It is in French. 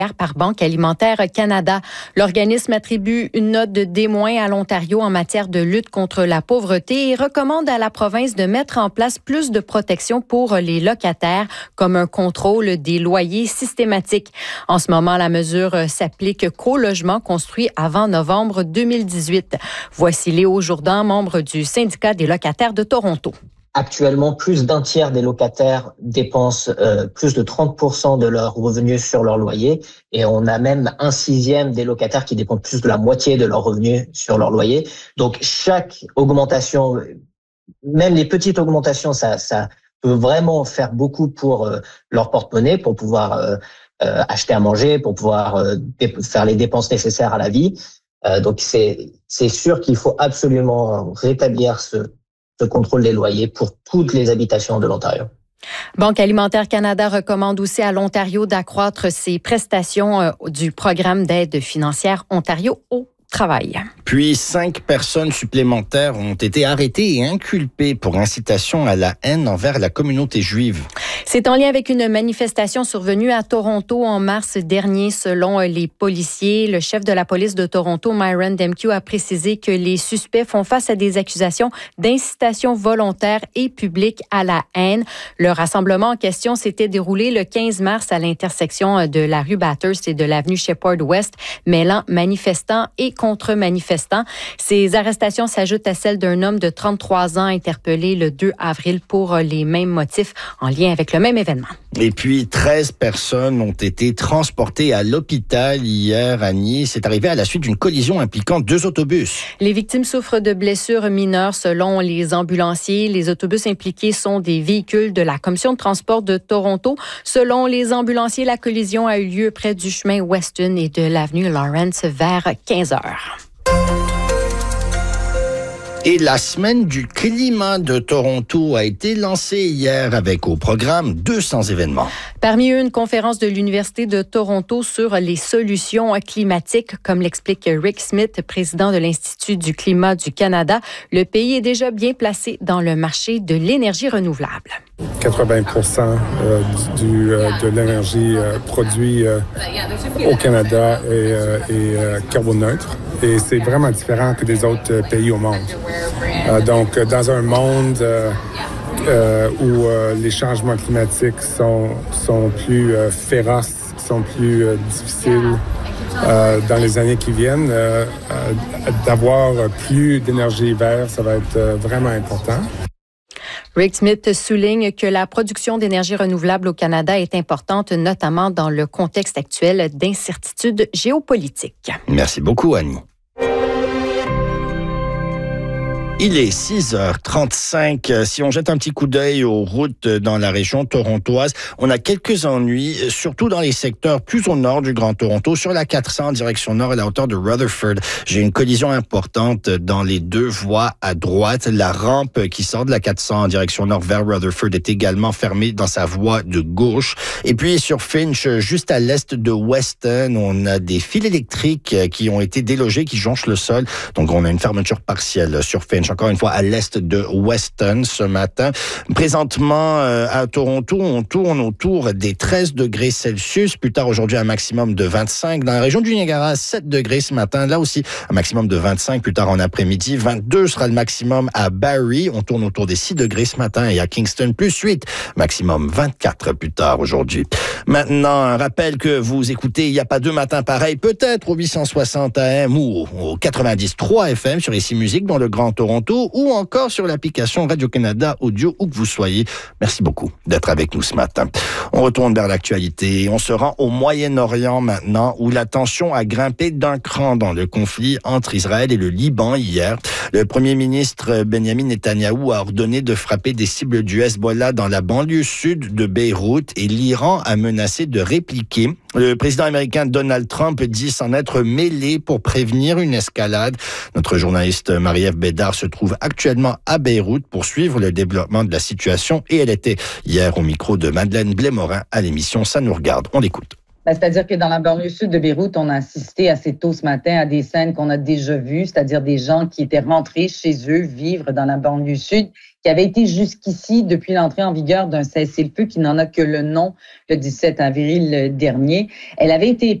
par Banque alimentaire Canada. L'organisme attribue une note de D- à l'Ontario en matière de lutte contre la pauvreté et recommande à la province de mettre en place plus de protection pour les locataires, comme un contrôle des loyers systématique. En ce moment, la mesure s'applique qu'aux logements construits avant novembre 2018. Voici Léo Jourdan, membre du syndicat des locataires de Toronto. Actuellement, plus d'un tiers des locataires dépensent plus de 30% de leurs revenus sur leur loyer et on a même un sixième des locataires qui dépensent plus de la moitié de leurs revenus sur leur loyer. Donc chaque augmentation, même les petites augmentations, ça peut vraiment faire beaucoup pour leur porte-monnaie, pour pouvoir acheter à manger, pour pouvoir faire les dépenses nécessaires à la vie. Donc c'est sûr qu'il faut absolument rétablir ce contrôle des loyers pour toutes les habitations de l'Ontario. Banque alimentaire Canada recommande aussi à l'Ontario d'accroître ses prestations du programme d'aide financière Ontario au travail. Puis 5 personnes supplémentaires ont été arrêtées et inculpées pour incitation à la haine envers la communauté juive. C'est en lien avec une manifestation survenue à Toronto en mars dernier, selon les policiers. Le chef de la police de Toronto, Myron Demkiw, a précisé que les suspects font face à des accusations d'incitation volontaire et publique à la haine. Le rassemblement en question s'était déroulé le 15 mars à l'intersection de la rue Bathurst et de l'avenue Sheppard-West, mêlant manifestants et contre-manifestants. Ces arrestations s'ajoutent à celles d'un homme de 33 ans interpellé le 2 avril pour les mêmes motifs en lien avec le même événement. Et puis, 13 personnes ont été transportées à l'hôpital hier à Nice. C'est arrivé à la suite d'une collision impliquant 2 autobus. Les victimes souffrent de blessures mineures selon les ambulanciers. Les autobus impliqués sont des véhicules de la Commission de transport de Toronto. Selon les ambulanciers, la collision a eu lieu près du chemin Weston et de l'avenue Lawrence vers 15 heures. Et la semaine du climat de Toronto a été lancée hier avec au programme 200 événements. Parmi eux, une conférence de l'Université de Toronto sur les solutions climatiques, comme l'explique Rick Smith, président de l'Institut du climat du Canada. Le pays est déjà bien placé dans le marché de l'énergie renouvelable. 80% de l'énergie produite au Canada est carboneutre. Et c'est vraiment différent que des autres pays au monde. Donc, dans un monde où les changements climatiques sont plus féroces, sont plus difficiles dans les années qui viennent, d'avoir plus d'énergie verte, ça va être vraiment important. Rick Smith souligne que la production d'énergie renouvelable au Canada est importante, notamment dans le contexte actuel d'incertitude géopolitique. Merci beaucoup, Annie. Il est 6h35. Si on jette un petit coup d'œil aux routes dans la région torontoise, on a quelques ennuis, surtout dans les secteurs plus au nord du Grand Toronto, sur la 400 en direction nord à la hauteur de Rutherford. J'ai une collision importante dans les 2 voies à droite. La rampe qui sort de la 400 en direction nord vers Rutherford est également fermée dans sa voie de gauche. Et puis sur Finch, juste à l'est de Weston, on a des fils électriques qui ont été délogés, qui jonchent le sol. Donc on a une fermeture partielle sur Finch. Encore une fois, à l'est de Weston ce matin. Présentement, à Toronto, on tourne autour des 13 degrés Celsius. Plus tard aujourd'hui, un maximum de 25. Dans la région du Niagara, 7 degrés ce matin. Là aussi, un maximum de 25 plus tard en après-midi. 22 sera le maximum à Barrie. On tourne autour des 6 degrés ce matin. Et à Kingston, plus 8. Maximum 24 plus tard aujourd'hui. Maintenant, un rappel que vous écoutez Il n'y a pas 2 matins pareils, peut-être au 860 AM ou au 93.3 FM sur Ici Musique dans le Grand Toronto, ou encore sur l'application Radio-Canada Audio, où que vous soyez. Merci beaucoup d'être avec nous ce matin. On retourne vers l'actualité. On se rend au Moyen-Orient maintenant, où la tension a grimpé d'un cran dans le conflit entre Israël et le Liban hier. Le premier ministre Benjamin Netanyahou a ordonné de frapper des cibles du Hezbollah dans la banlieue sud de Beyrouth et l'Iran a menacé de répliquer. Le président américain Donald Trump dit s'en être mêlé pour prévenir une escalade. Notre journaliste Marie-Ève Bédard se trouve actuellement à Beyrouth pour suivre le développement de la situation et elle était hier au micro de Madeleine Blais-Morin à l'émission Ça nous regarde. On l'écoute. C'est-à-dire que dans la banlieue sud de Beyrouth, on a assisté assez tôt ce matin à des scènes qu'on a déjà vues, c'est-à-dire des gens qui étaient rentrés chez eux vivre dans la banlieue sud, qui avaient été jusqu'ici depuis l'entrée en vigueur d'un cessez-le-feu qui n'en a que le nom le 17 avril dernier. Elle avait été